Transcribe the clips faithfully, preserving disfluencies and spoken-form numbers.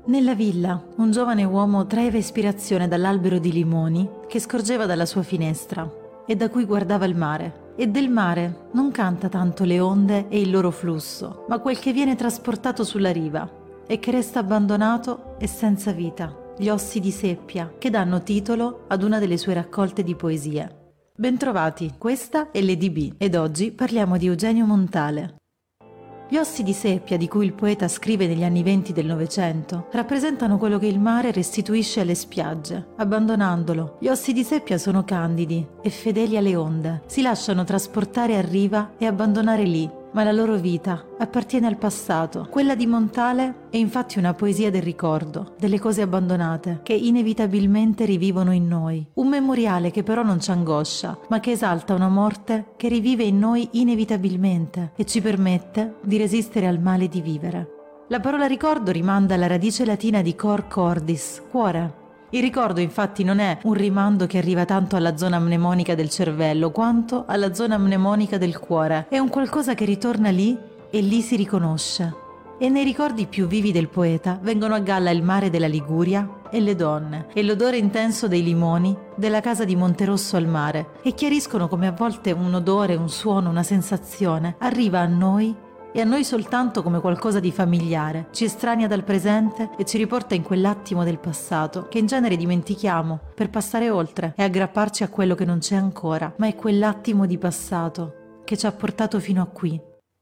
Nella villa, un giovane uomo traeva ispirazione dall'albero di limoni che scorgeva dalla sua finestra e da cui guardava il mare. E del mare non canta tanto le onde e il loro flusso, ma quel che viene trasportato sulla riva e che resta abbandonato e senza vita, gli ossi di seppia che danno titolo ad una delle sue raccolte di poesie. Bentrovati, questa è Lady B ed oggi parliamo di Eugenio Montale. Gli ossi di seppia di cui il poeta scrive negli anni venti del Novecento rappresentano quello che il mare restituisce alle spiagge, abbandonandolo. Gli ossi di seppia sono candidi e fedeli alle onde, si lasciano trasportare a riva e abbandonare lì, ma la loro vita appartiene al passato. Quella di Montale è infatti una poesia del ricordo, delle cose abbandonate, che inevitabilmente rivivono in noi. Un memoriale che però non ci angoscia, ma che esalta una morte che rivive in noi inevitabilmente e ci permette di resistere al male di vivere. La parola ricordo rimanda alla radice latina di cor cordis, cuore. Il ricordo infatti non è un rimando che arriva tanto alla zona mnemonica del cervello quanto alla zona mnemonica del cuore. È un qualcosa che ritorna lì e lì si riconosce. E nei ricordi più vivi del poeta vengono a galla il mare della Liguria e le donne e l'odore intenso dei limoni della casa di Monterosso al mare e chiariscono come a volte un odore, un suono, una sensazione arriva a noi e a noi soltanto come qualcosa di familiare, ci estranea dal presente e ci riporta in quell'attimo del passato che in genere dimentichiamo per passare oltre e aggrapparci a quello che non c'è ancora, ma è quell'attimo di passato che ci ha portato fino a qui.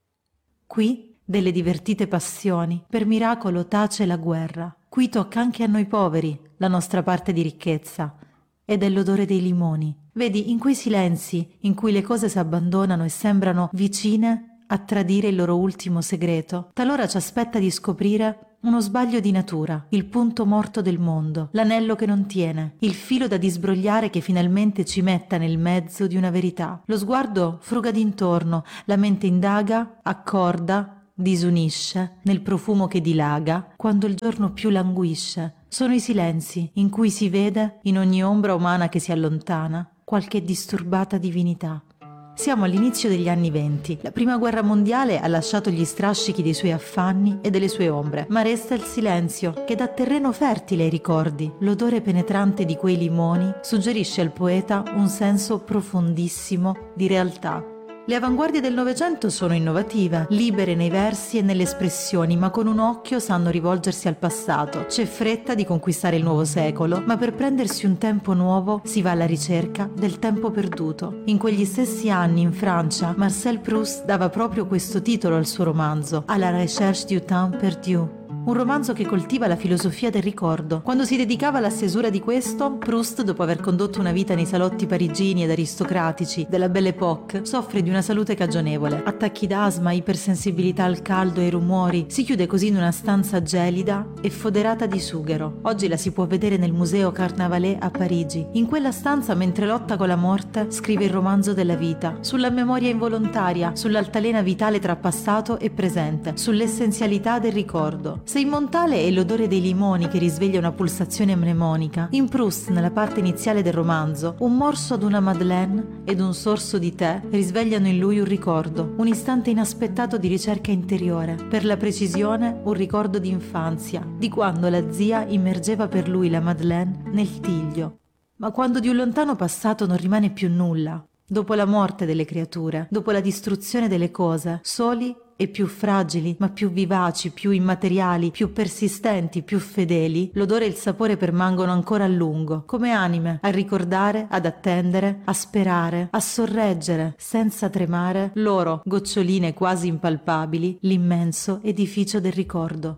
Qui delle divertite passioni, per miracolo tace la guerra, qui tocca anche a noi poveri la nostra parte di ricchezza ed è l'odore dei limoni. Vedi, in quei silenzi in cui le cose si abbandonano e sembrano vicine a tradire il loro ultimo segreto, talora ci aspetta di scoprire uno sbaglio di natura, il punto morto del mondo, l'anello che non tiene, il filo da disbrogliare che finalmente ci metta nel mezzo di una verità. Lo sguardo fruga d'intorno, la mente indaga, accorda, disunisce, nel profumo che dilaga, quando il giorno più languisce. Sono i silenzi in cui si vede, in ogni ombra umana che si allontana, qualche disturbata divinità. Siamo all'inizio degli anni venti. La prima guerra mondiale ha lasciato gli strascichi dei suoi affanni e delle sue ombre, ma resta il silenzio che dà terreno fertile ai ricordi. L'odore penetrante di quei limoni suggerisce al poeta un senso profondissimo di realtà. Le avanguardie del Novecento sono innovative, libere nei versi e nelle espressioni, ma con un occhio sanno rivolgersi al passato. C'è fretta di conquistare il nuovo secolo, ma per prendersi un tempo nuovo si va alla ricerca del tempo perduto. In quegli stessi anni, in Francia, Marcel Proust dava proprio questo titolo al suo romanzo, À la recherche du temps perdu. Un romanzo che coltiva la filosofia del ricordo. Quando si dedicava alla stesura di questo, Proust, dopo aver condotto una vita nei salotti parigini ed aristocratici della Belle Époque, soffre di una salute cagionevole. Attacchi d'asma, ipersensibilità al caldo e ai rumori. Si chiude così in una stanza gelida e foderata di sughero. Oggi la si può vedere nel museo Carnavalet a Parigi. In quella stanza, mentre lotta con la morte, scrive il romanzo della vita, sulla memoria involontaria, sull'altalena vitale tra passato e presente, sull'essenzialità del ricordo. Se in Montale è l'odore dei limoni che risveglia una pulsazione mnemonica, in Proust, nella parte iniziale del romanzo, un morso ad una madeleine ed un sorso di tè risvegliano in lui un ricordo, un istante inaspettato di ricerca interiore, per la precisione un ricordo di infanzia, di quando la zia immergeva per lui la madeleine nel tiglio. Ma quando di un lontano passato non rimane più nulla, dopo la morte delle creature, dopo la distruzione delle cose, soli e più fragili, ma più vivaci, più immateriali, più persistenti, più fedeli, l'odore e il sapore permangono ancora a lungo, come anime, a ricordare, ad attendere, a sperare, a sorreggere, senza tremare, loro, goccioline quasi impalpabili, l'immenso edificio del ricordo.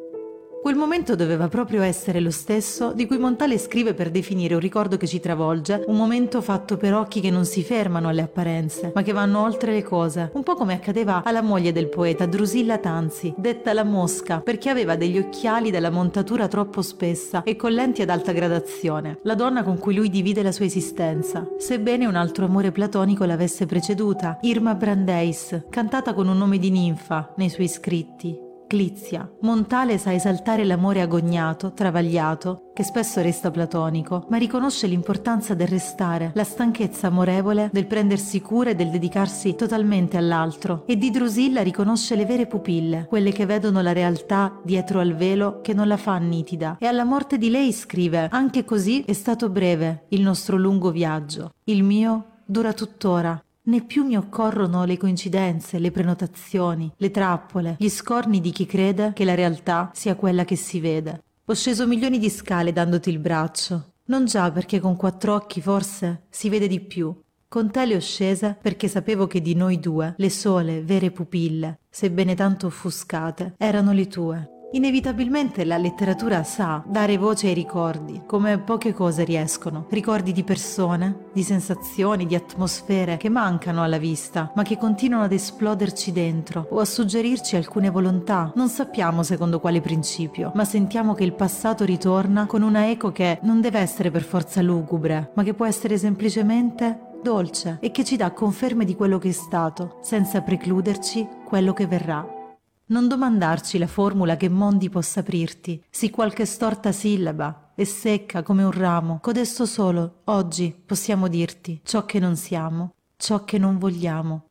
Quel momento doveva proprio essere lo stesso di cui Montale scrive per definire un ricordo che ci travolge, un momento fatto per occhi che non si fermano alle apparenze, ma che vanno oltre le cose, un po' come accadeva alla moglie del poeta, Drusilla Tanzi, detta la Mosca, perché aveva degli occhiali dalla montatura troppo spessa e con lenti ad alta gradazione, la donna con cui lui divide la sua esistenza, sebbene un altro amore platonico l'avesse preceduta, Irma Brandeis, cantata con un nome di ninfa nei suoi scritti. Clizia. Montale sa esaltare l'amore agognato, travagliato, che spesso resta platonico, ma riconosce l'importanza del restare, la stanchezza amorevole del prendersi cura e del dedicarsi totalmente all'altro. E di Drusilla riconosce le vere pupille, quelle che vedono la realtà dietro al velo che non la fa nitida. E alla morte di lei scrive: anche così è stato breve il nostro lungo viaggio. Il mio dura tuttora. Né più mi occorrono le coincidenze, le prenotazioni, le trappole, gli scorni di chi crede che la realtà sia quella che si vede. Ho sceso milioni di scale dandoti il braccio, non già perché con quattro occhi forse si vede di più. Con te le ho scese perché sapevo che di noi due le sole vere pupille, sebbene tanto offuscate, erano le tue. Inevitabilmente la letteratura sa dare voce ai ricordi, come poche cose riescono. Ricordi di persone, di sensazioni, di atmosfere che mancano alla vista, ma che continuano ad esploderci dentro o a suggerirci alcune volontà. Non sappiamo secondo quale principio, ma sentiamo che il passato ritorna con una eco che non deve essere per forza lugubre, ma che può essere semplicemente dolce e che ci dà conferme di quello che è stato, senza precluderci quello che verrà. Non domandarci la formula che mondi possa aprirti, sì qualche storta sillaba e secca come un ramo, codesto solo, oggi, possiamo dirti ciò che non siamo, ciò che non vogliamo.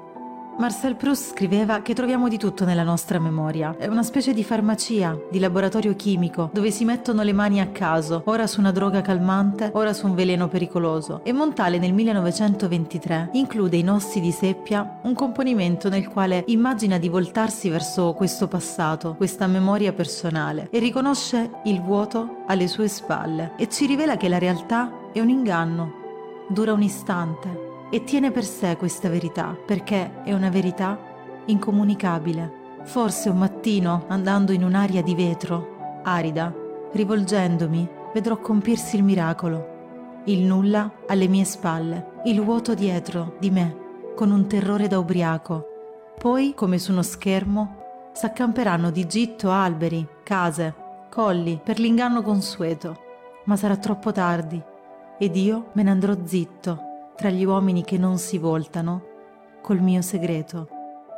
Marcel Proust scriveva che troviamo di tutto nella nostra memoria. È una specie di farmacia, di laboratorio chimico, dove si mettono le mani a caso, ora su una droga calmante, ora su un veleno pericoloso. E Montale nel millenovecentoventitré include in Ossi di seppia un componimento nel quale immagina di voltarsi verso questo passato, questa memoria personale, e riconosce il vuoto alle sue spalle e ci rivela che la realtà è un inganno, dura un istante. E tiene per sé questa verità, perché è una verità incomunicabile. Forse un mattino, andando in un'aria di vetro, arida, rivolgendomi, vedrò compirsi il miracolo. Il nulla alle mie spalle, il vuoto dietro di me, con un terrore da ubriaco. Poi, come su uno schermo, s'accamperanno di gitto alberi, case, colli, per l'inganno consueto. Ma sarà troppo tardi, ed io me ne andrò zitto, tra gli uomini che non si voltano, col mio segreto.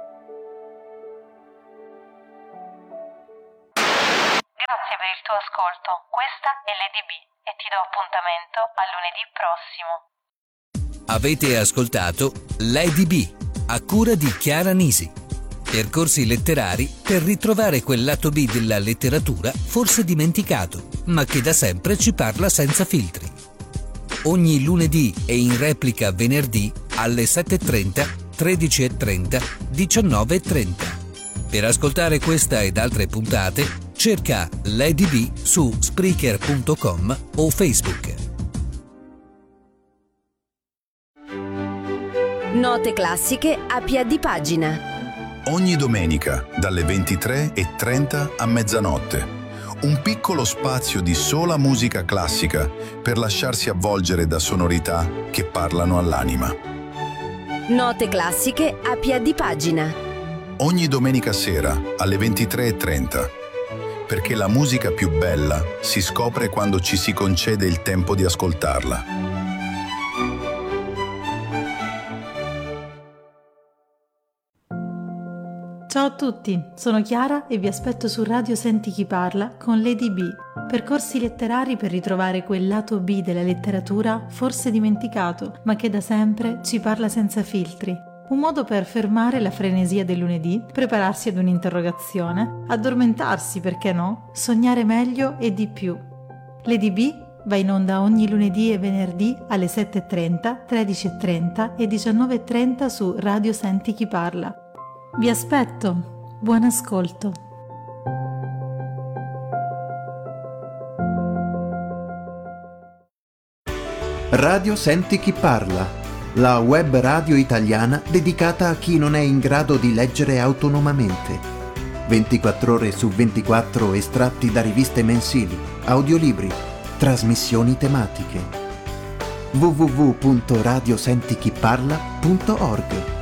Grazie per il tuo ascolto. Questa è Lady B e ti do appuntamento a lunedì prossimo. Avete ascoltato Lady B, a cura di Chiara Nisi. Percorsi letterari per ritrovare quel lato B della letteratura forse dimenticato, ma che da sempre ci parla senza filtri. Ogni lunedì e in replica venerdì alle sette e trenta, tredici e trenta, diciannove e trenta. Per ascoltare questa ed altre puntate, cerca Lady B su Spreaker punto com o Facebook. Note classiche a piedi pagina. Ogni domenica dalle ventitré e trenta a mezzanotte. Un piccolo spazio di sola musica classica per lasciarsi avvolgere da sonorità che parlano all'anima. Note classiche a piedi pagina. Ogni domenica sera alle ventitré e trenta. Perché la musica più bella si scopre quando ci si concede il tempo di ascoltarla. Ciao a tutti, sono Chiara e vi aspetto su Radio Senti Chi Parla con Lady B, percorsi letterari per ritrovare quel lato B della letteratura forse dimenticato, ma che da sempre ci parla senza filtri. Un modo per fermare la frenesia del lunedì, prepararsi ad un'interrogazione, addormentarsi, perché no, sognare meglio e di più. Lady B va in onda ogni lunedì e venerdì alle sette e trenta, tredici e trenta e diciannove e trenta su Radio Senti Chi Parla. Vi aspetto, buon ascolto. Radio Senti Chi Parla, la web radio italiana dedicata a chi non è in grado di leggere autonomamente. ventiquattro ore su ventiquattro estratti da riviste mensili, audiolibri, trasmissioni tematiche. w w w punto radio senti chi parla punto org